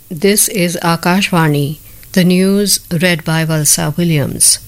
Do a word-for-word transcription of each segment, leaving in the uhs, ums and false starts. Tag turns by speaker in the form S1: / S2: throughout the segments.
S1: This is Akashvani. The news read by Valsa Williams.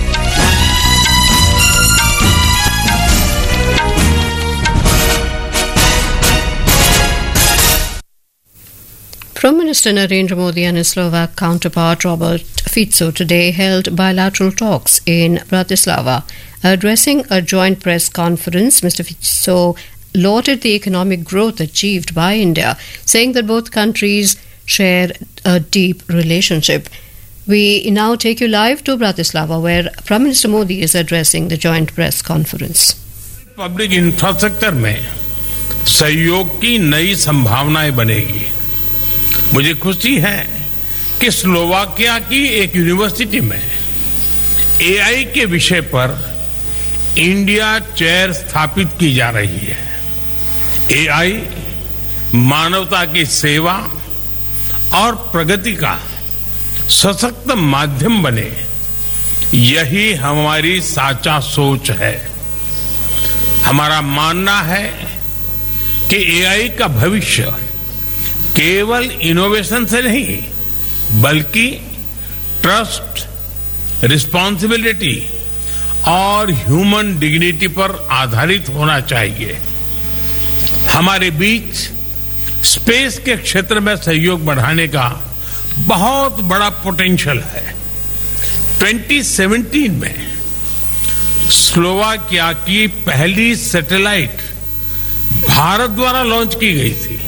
S1: Prime Minister Narendra Modi and his Slovak counterpart Robert Fico today held bilateral talks in Bratislava. Addressing a joint press conference, Mister Fico lauded the economic growth achieved by India, saying that both countries share a deep relationship. We now take you live to Bratislava, where Prime Minister Modi is addressing the joint press conference.
S2: Public infrastructure में सहयोग की नई संभावनाएं बनेगी। मुझे खुशी है कि स्लोवाकिया की एक यूनिवर्सिटी में एआई के विषय पर इंडिया चेयर स्थापित की जा रही है। एआई मानवता की सेवा और प्रगति का सशक्त माध्यम बने, यही हमारी साचा सोच है। हमारा मानना है कि एआई का भविष्य केवल इनोवेशन से नहीं, बल्कि ट्रस्ट, रिस्पॉन्सिबिलिटी और ह्यूमन डिग्निटी पर आधारित होना चाहिए। हमारे बीच स्पेस के क्षेत्र में सहयोग बढ़ाने का बहुत बड़ा पोटेंशियल है। ट्वेंटी सेवनटीन में स्लोवाकिया की पहली सैटेलाइट भारत द्वारा लॉन्च की गई थी।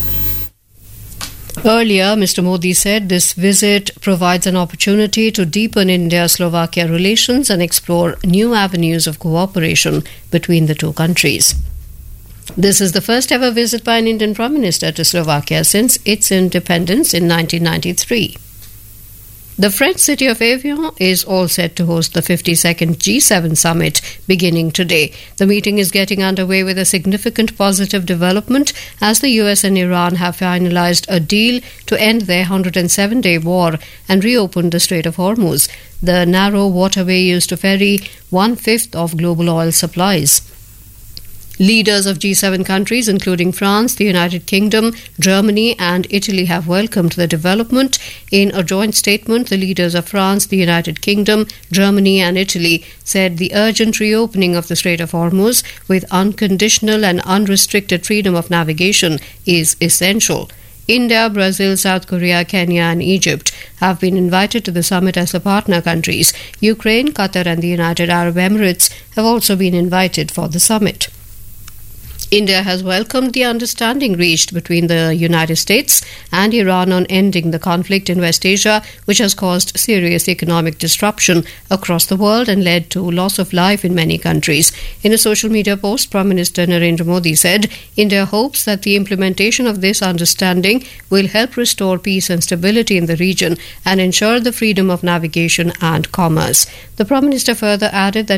S1: Earlier, Mister Modi said this visit provides an opportunity to deepen India-Slovakia relations and explore new avenues of cooperation between the two countries. This is the first ever visit by an Indian Prime Minister to Slovakia since its independence in nineteen ninety-three. The French city of Evian is all set to host the fifty-second G seven summit beginning today. The meeting is getting underway with a significant positive development as the U S and Iran have finalized a deal to end their one hundred seven day war and reopen the Strait of Hormuz, the narrow waterway used to ferry one-fifth of global oil supplies. Leaders of G seven countries, including France, the United Kingdom, Germany and Italy, have welcomed the development. In a joint statement, the leaders of France, the United Kingdom, Germany and Italy said the urgent reopening of the Strait of Hormuz with unconditional and unrestricted freedom of navigation is essential. India, Brazil, South Korea, Kenya and Egypt have been invited to the summit as the partner countries. Ukraine, Qatar and the United Arab Emirates have also been invited for the summit. India has welcomed the understanding reached between the United States and Iran on ending the conflict in West Asia, which has caused serious economic disruption across the world and led to loss of life in many countries. In a social media post, Prime Minister Narendra Modi said, India hopes that the implementation of this understanding will help restore peace and stability in the region and ensure the freedom of navigation and commerce. The Prime Minister further added that